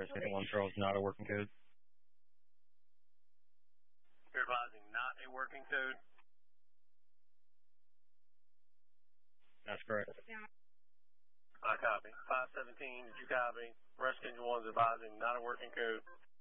Rest Schedule 1 Charles, not a working code. You're advising not a working code? That's correct. I copy. 517, did you copy? Rest Schedule 1 is advising not a working code.